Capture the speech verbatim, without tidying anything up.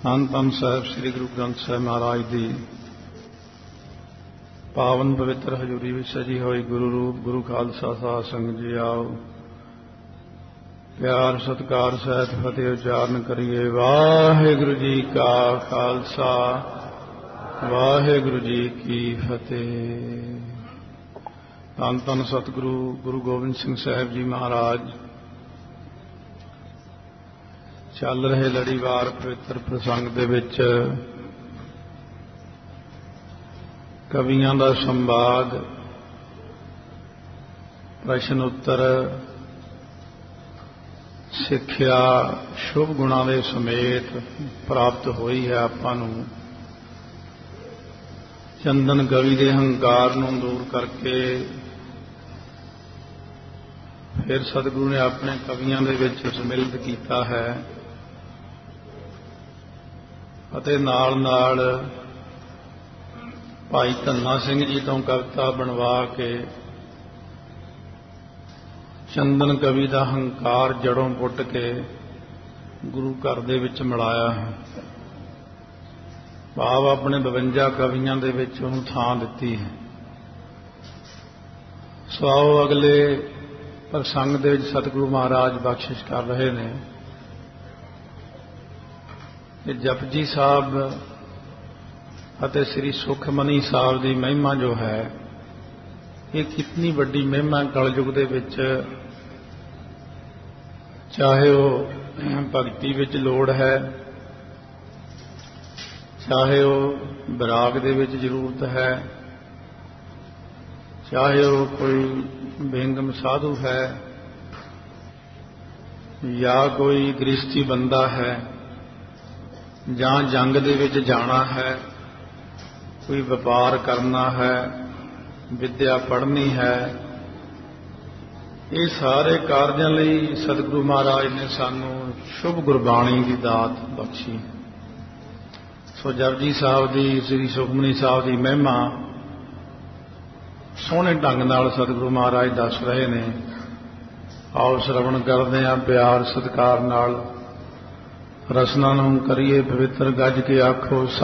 ਧੰਨ ਧੰਨ ਸਾਹਿਬ ਸ੍ਰੀ ਗੁਰੂ ਗ੍ਰੰਥ ਸਾਹਿਬ ਮਹਾਰਾਜ ਦੀ ਪਾਵਨ ਪਵਿੱਤਰ ਹਜ਼ੂਰੀ ਵਿੱਚ ਸਜੀ ਹੋਈ ਗੁਰੂ ਰੂਪ ਗੁਰੂ ਖਾਲਸਾ ਸਾਧ ਸੰਗਤ ਜੀ ਆਓ। ਪਿਆਰ ਸਤਿਕਾਰ ਸਹਿਤ ਫਤਿਹ ਉਚਾਰਨ ਕਰੀਏ। ਵਾਹਿਗੁਰੂ ਜੀ ਕਾ ਖਾਲਸਾ ਵਾਹਿਗੁਰੂ ਜੀ ਕੀ ਫਤਿਹ। ਧੰਨ ਧੰਨ ਸਤਿਗੁਰੂ ਗੁਰੂ ਗੋਬਿੰਦ ਸਿੰਘ ਸਾਹਿਬ ਜੀ ਮਹਾਰਾਜ ਚੱਲ ਰਹੇ ਲੜੀਵਾਰ ਪਵਿੱਤਰ ਪ੍ਰਸੰਗ ਦੇ ਵਿੱਚ ਕਵੀਆਂ ਦਾ ਸੰਵਾਦ, ਪ੍ਰਸ਼ਨ ਉੱਤਰ, ਸਿੱਖਿਆ ਸ਼ੁਭ ਗੁਣਾਂ ਦੇ ਸਮੇਤ ਪ੍ਰਾਪਤ ਹੋਈ ਹੈ ਆਪਾਂ ਨੂੰ। ਚੰਦਨ ਕਵੀ ਦੇ ਹੰਕਾਰ ਨੂੰ ਦੂਰ ਕਰਕੇ ਫਿਰ ਸਤਿਗੁਰੂ ਨੇ ਆਪਣੇ ਕਵੀਆਂ ਦੇ ਵਿੱਚ ਸਮਿਲਿਤ ਕੀਤਾ ਹੈ ਅਤੇ ਨਾਲ ਨਾਲ ਭਾਈ ਧੰਨਾ ਸਿੰਘ ਜੀ ਤੋਂ ਕਵਿਤਾ ਬਣਵਾ ਕੇ ਚੰਦਨ ਕਵੀ ਦਾ ਹੰਕਾਰ ਜੜੋਂ ਪੁੱਟ ਕੇ ਗੁਰੂ ਘਰ ਦੇ ਵਿੱਚ ਮਿਲਾਇਆ ਹੈ। ਭਾਵ ਆਪਣੇ ਬਵੰਜਾ ਕਵੀਆਂ ਦੇ ਵਿੱਚ ਉਹਨੂੰ ਥਾਂ ਦਿੱਤੀ ਹੈ। ਸੋ ਆਓ ਅਗਲੇ ਪ੍ਰਸੰਗ ਦੇ ਵਿੱਚ ਸਤਿਗੁਰੂ ਮਹਾਰਾਜ ਬਖਸ਼ਿਸ਼ ਕਰ ਰਹੇ ਨੇ ਕਿ ਜਪਜੀ ਸਾਹਿਬ ਅਤੇ ਸ੍ਰੀ ਸੁਖਮਨੀ ਸਾਹਿਬ ਦੀ ਮਹਿਮਾ ਜੋ ਹੈ, ਇਹ ਕਿਤਨੀ ਵੱਡੀ ਮਹਿਮਾ ਕਲਯੁਗ ਦੇ ਵਿੱਚ, ਚਾਹੇ ਉਹ ਭਗਤੀ ਵਿੱਚ ਲੋੜ ਹੈ, ਚਾਹੇ ਉਹ ਵਿਰਾਗ ਦੇ ਵਿੱਚ ਜ਼ਰੂਰਤ ਹੈ, ਚਾਹੇ ਉਹ ਕੋਈ ਬੇਗਮ ਸਾਧੂ ਹੈ ਜਾਂ ਕੋਈ ਗ੍ਰਸਤੀ ਬੰਦਾ ਹੈ, ਜਾਂ ਜੰਗ ਦੇ ਵਿੱਚ ਜਾਣਾ ਹੈ, ਕੋਈ ਵਪਾਰ ਕਰਨਾ ਹੈ, ਵਿਦਿਆ ਪੜ੍ਹਨੀ ਹੈ। ਇਹ ਸਾਰੇ ਕਾਰਜਾਂ ਲਈ ਸਤਿਗੁਰੂ ਮਹਾਰਾਜ ਨੇ ਸਾਨੂੰ ਸ਼ੁਭ ਗੁਰਬਾਣੀ ਦੀ ਦਾਤ ਬਖਸ਼ੀ। ਸੋ ਜਪਜੀ ਸਾਹਿਬ ਦੀ, ਸ੍ਰੀ ਸੁਖਮਨੀ ਸਾਹਿਬ ਦੀ ਮਹਿਮਾ ਸੋਹਣੇ ਢੰਗ ਨਾਲ ਸਤਿਗੁਰੂ ਮਹਾਰਾਜ ਦੱਸ ਰਹੇ ਨੇ। ਆਓ ਸ਼ਰਵਣ ਕਰਦੇ ਹਾਂ ਪਿਆਰ ਸਤਿਕਾਰ ਨਾਲ। ਰਸਨਾ ਨੂੰ ਕਰੀਏ ਪਵਿੱਤਰ, ਗੱਜ ਕੇ ਆਖੋ